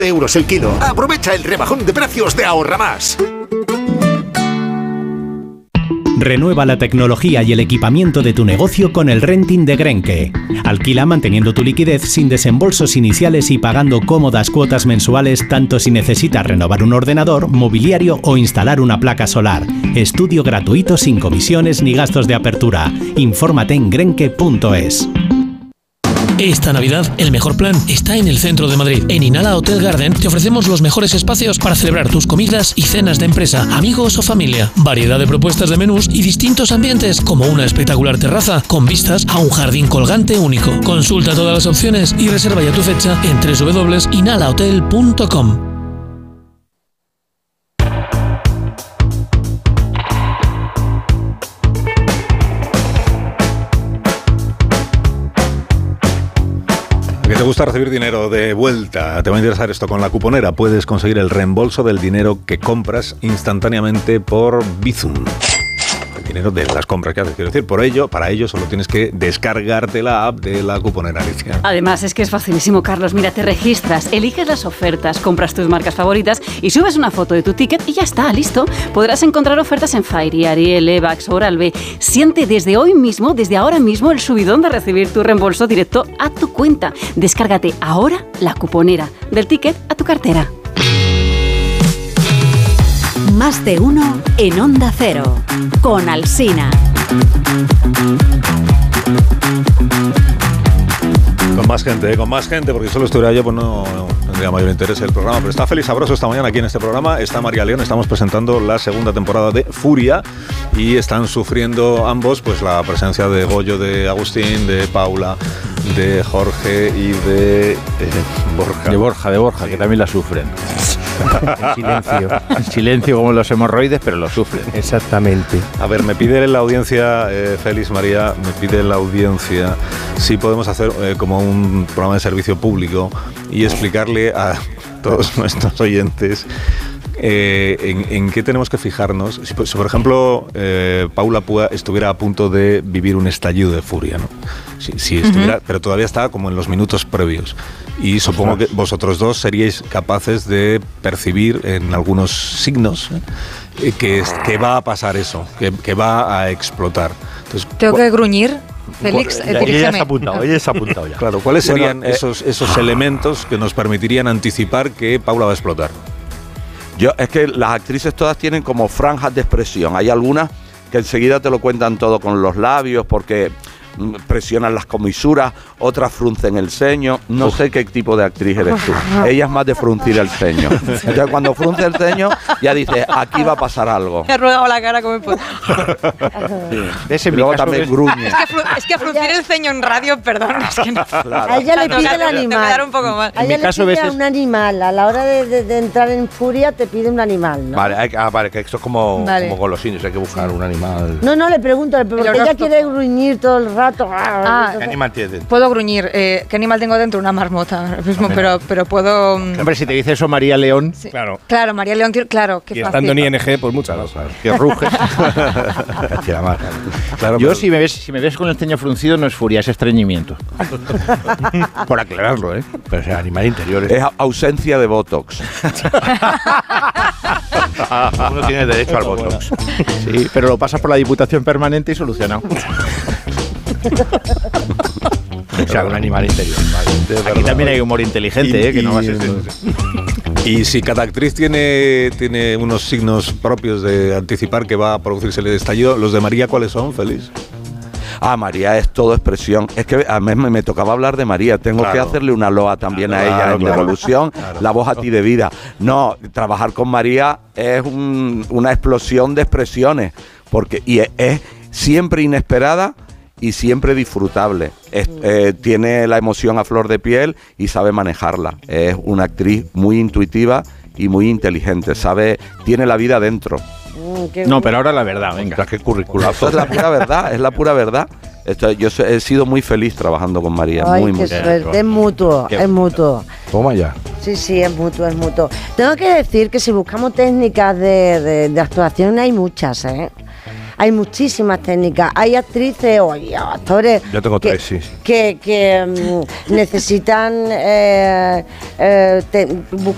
euros el kilo. Aprovecha el rebajón de precios de Ahorra Más. Renueva la tecnología y el equipamiento de tu negocio con el renting de Grenke. Alquila manteniendo tu liquidez sin desembolsos iniciales y pagando cómodas cuotas mensuales tanto si necesitas renovar un ordenador, mobiliario o instalar una placa solar. Estudio gratuito sin comisiones ni gastos de apertura. Infórmate en grenke.es. Esta Navidad, el mejor plan está en el centro de Madrid. En Inhala Hotel Garden te ofrecemos los mejores espacios para celebrar tus comidas y cenas de empresa, amigos o familia. Variedad de propuestas de menús y distintos ambientes, como una espectacular terraza con vistas a un jardín colgante único. Consulta todas las opciones y reserva ya tu fecha en www.inhalahotel.com. ¿Te gusta recibir dinero de vuelta? Te va a interesar esto. Con la cuponera puedes conseguir el reembolso del dinero que compras instantáneamente por Bizum. El dinero de las compras que haces, quiero decir. Para ello solo tienes que descargarte la app de la cuponera, Alicia. Además, es que es facilísimo, Carlos. Mira, te registras, eliges las ofertas, compras tus marcas favoritas y subes una foto de tu ticket y ya está, listo. Podrás encontrar ofertas en Fairy, Ariel, Evax, Oral-B. Siente desde ahora mismo, el subidón de recibir tu reembolso directo a tu cuenta. Descárgate ahora la cuponera, del ticket a tu cartera. Más de uno en Onda Cero, con Alsina. Con más gente, porque solo estuviera yo, pues no tendría mayor interés en el programa. Pero está Félix Sabroso esta mañana aquí en este programa. Está María León, estamos presentando la segunda temporada de Furia y están sufriendo ambos pues la presencia de Goyo, de Agustín, de Paula, de Jorge y de Borja. De Borja, que también la sufren. En silencio como los hemorroides, pero lo sufren. Exactamente. A ver, me pide la audiencia, Félix, María, me pide la audiencia si podemos hacer como un programa de servicio público y explicarle a todos nuestros oyentes en qué tenemos que fijarnos. Si por ejemplo, Paula Púa estuviera a punto de vivir un estallido de furia, ¿no? Si estuviera, pero todavía está como en los minutos previos. Y supongo que vosotros dos seríais capaces de percibir en algunos signos que va a pasar eso, que va a explotar. Entonces, ¿tengo que gruñir? Félix, ella se ha apuntado ya. Claro, ¿cuáles serían esos elementos que nos permitirían anticipar que Paula va a explotar? Es que las actrices todas tienen como franjas de expresión. Hay algunas que enseguida te lo cuentan todo con los labios porque presionan las comisuras, otras fruncen el ceño. No sé qué tipo de actriz eres tú. Ella es más de fruncir el ceño. Entonces cuando frunce el ceño ya dices, aquí va a pasar algo. Me ha arrugado la cara como puedo. Sí. Y luego también gruñe. Es que fruncir el ceño en radio, perdón, es que no. Claro. A ella le pide el animal. Un poco mal. A ella le pide un animal. A la hora de entrar en furia te pide un animal, ¿no? Vale, que esto es como con los indios, hay que buscar un animal. No, le pregunto, porque ella quiere gruñir todo el rato. ¿Qué animal tienes? Puedo gruñir. ¿Qué animal tengo dentro? Una marmota. Pero puedo... Hombre, si te dice eso María León... Sí. Claro, María León, claro. Qué y fácil. estando en ING, pues muchas. Claro. Que ruge. Claro, yo, si me ves con el ceño fruncido, no es furia, es estreñimiento. Por aclararlo, ¿eh? Pero es animal interior. Es ausencia de botox. Uno tiene derecho al botox. Sí, pero lo pasas por la Diputación Permanente y solucionado. O sea, un animal interior. Aquí también hay humor inteligente, que no va a ser... Y si cada actriz tiene unos signos propios de anticipar que va a producirse el estallido, ¿los de María cuáles son, Félix? María es todo expresión. Es que a mí me tocaba hablar de María. Tengo que hacerle una loa también a ella en la evolución. La voz a ti de vida. No, trabajar con María es una explosión de expresiones. Y es siempre inesperada y siempre disfrutable. Tiene la emoción a flor de piel y sabe manejarla. Es una actriz muy intuitiva y muy inteligente. Tiene la vida dentro. No, pero ahora la verdad, venga. ¿Qué currículum? Eso es la pura verdad, yo he sido muy feliz trabajando con María. Ay, muy qué suerte. Es mutuo. Toma ya. Sí, es mutuo. Tengo que decir que si buscamos técnicas de actuación hay muchas, Hay muchísimas técnicas. Hay actrices o actores. Yo tengo tres, sí. Que necesitan